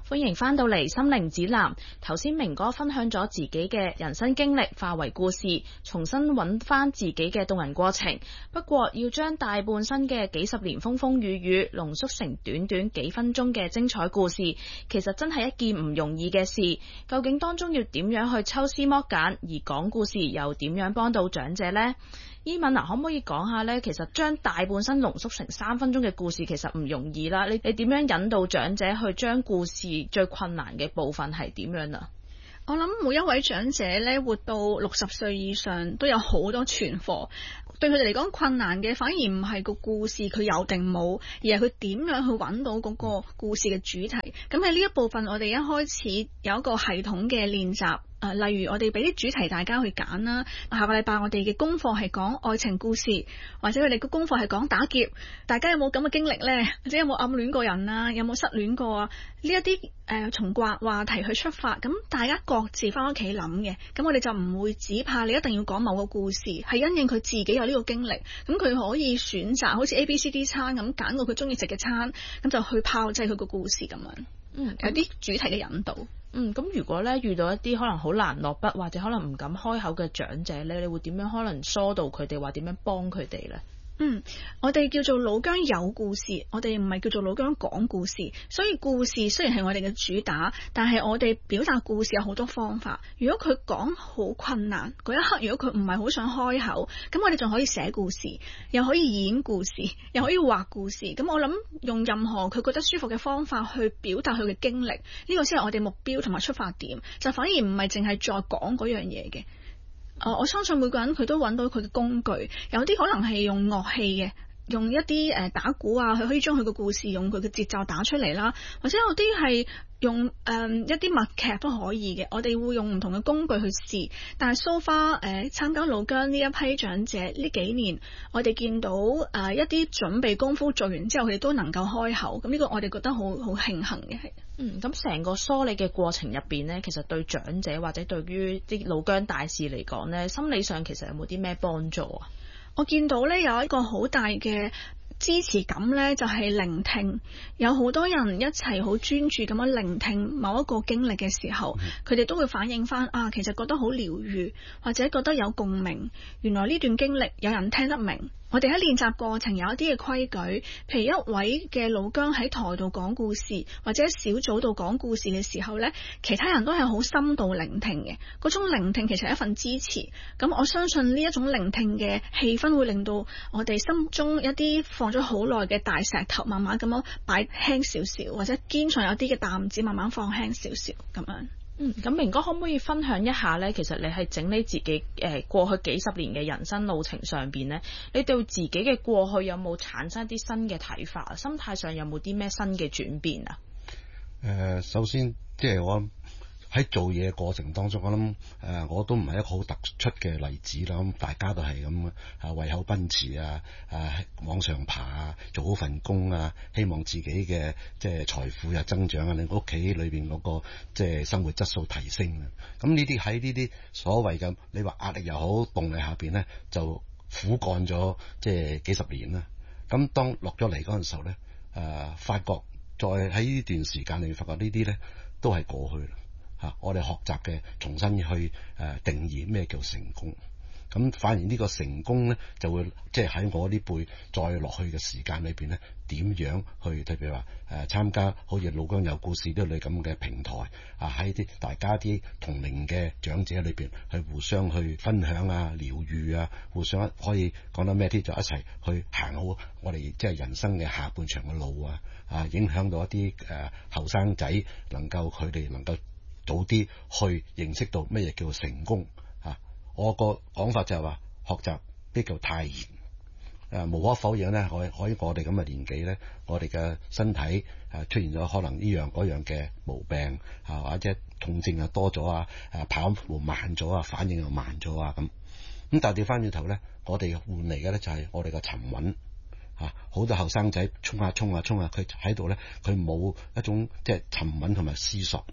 歡迎返到嚟心靈指南。頭先明哥分享咗自己嘅人生經歷化為故事，重新揾返自己嘅動人過程。不過要將大半生嘅幾十年風風雨雨濃縮成短短幾分鐘嘅精彩故事，其實真係一件唔容易嘅事。究竟當中要點樣去抽絲剝繭，而講故事又點樣幫到長者呢？伊敏可唔可以講下呢？其實將大半生濃縮成3分鐘嘅故事其實唔容易啦。你點樣引導長者去將故事最困難嘅部分係點樣啊？ 我諗每一位長者咧活到60歲以上都有好多存貨，對佢哋嚟講困難嘅反而唔係個故事佢有定冇，而係佢點樣去揾到嗰個故事嘅主題。咁喺呢一部分我哋一開始有一個系統嘅練習。例如我哋俾啲主題大家去揀啦，下個禮拜我哋嘅功課係講愛情故事，或者佢哋嘅功課係講打劫，大家有冇咁嘅經歷呢？或者有冇暗戀過人啊？有冇失戀過啊？呢一啲從話題去出發，咁大家各自翻屋企諗嘅，咁我哋就唔會只怕你一定要講某個故事，係因應佢自己有呢個經歷，咁佢可以選擇好似 ABCD 餐咁揀個佢中意食嘅餐，咁就去炮製佢個故事咁樣。有啲主題嘅引導。 咁如果咧遇到一啲可能好難落筆或者可能唔敢開口嘅長者咧，你會點樣可能疏導佢哋，或點樣幫佢哋咧？ 我哋叫做老姜有故事，我哋唔係叫做老姜講故事，所以故事雖然係我哋嘅主打，但係我哋表達故事有好多方法。如果佢講好困難嗰一刻，如果佢唔係好想開口，咁我哋仲可以寫故事，又可以演故事，又可以畫故事。咁我諗用任何佢覺得舒服嘅方法去表達佢嘅經歷，呢個先係我哋目標同埋出發點，就反而唔係淨係再講嗰樣嘢嘅。我相信每個人佢都揾到佢嘅工具，有啲可能係用樂器嘅，用一啲打鼓啊，佢可以將佢嘅故事用佢嘅節奏打出嚟啦，或者有啲係用一啲默劇都可以嘅。我哋會用唔同嘅工具去試，但係 so far 參加老姜呢一批長者呢幾年，我哋見到一啲準備功夫做完之後，佢哋都能夠開口，咁呢個我哋覺得好慶幸嘅係。 咁成個梳理嘅過程入邊呢，其實對長者或者對於啲老姜大士嚟講呢，心理上其實有冇啲咩幫助啊？ 我見到呢有一個好大嘅支持感呢，就係聆聽。有好多人一齊好專注咁樣聆聽某一個經歷嘅時候，佢哋都會反映翻其實覺得好療癒，或者覺得有共鳴。原來呢段經歷有人聽得明。我哋喺練習過程有一啲嘅規矩，譬如一位嘅老姜喺台度講故事，或者小組度講故事嘅時候呢，其他人都係好深度聆聽嘅。嗰種聆聽其實係一份支持。咁我相信呢一種聆聽嘅氣氛會令到我哋心中一啲放咗好耐嘅大石頭慢慢咁樣擺輕少少，或者肩上有啲嘅擔子慢慢放輕少少咁樣。 咁明哥可唔可以分享一下呢？其實你係整理自己過去幾十年嘅人生路程上邊呢，你對自己嘅過去有冇產生一啲新嘅睇法？心態上有冇啲咩新嘅轉變啊？ 首先即係我喺做嘢嘅過程當中，我諗我都唔係一個好突出嘅例子啦。咁大家都係咁為口奔馳往上爬啊，做好份工啊，希望自己嘅即係財富又增長啊，令屋企裏邊嗰個即係生活質素提升啊。咁呢啲喺呢啲所謂嘅你話壓力又好動力下邊咧，就苦幹咗即係幾十年啦。咁當落咗嚟嗰陣時候咧，發覺再喺呢段時間裏面發覺呢啲咧都係過去啦。我哋學習嘅重新去定義咩叫成功，咁反而呢個成功咧就會即係喺我呢輩再落去嘅時間裏邊咧，點樣去特別話參加好似老姜有故事呢類咁嘅平台喺啲大家啲同齡嘅長者裏邊去互相去分享療癒互相可以講得咩啲就一齊去行好我哋即係人生嘅下半場嘅路影響到一啲後生仔佢哋能夠早啲去認識到乜嘢叫成功我個講法就係話學習呢叫泰然無可否認咧，可以我哋咁嘅年紀咧，我哋嘅身體出現咗可能呢樣嗰樣嘅毛病或者痛症又多咗跑步慢咗反應又慢咗咁但係調翻轉頭咧，我哋換嚟嘅咧就係我哋嘅沉穩好多後生仔衝下，佢喺度咧，佢冇一種即係沉穩同埋思索。